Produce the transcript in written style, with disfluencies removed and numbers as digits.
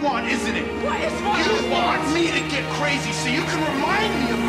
want, isn't it? What is wrong You with want this? me to get crazy so you can remind me of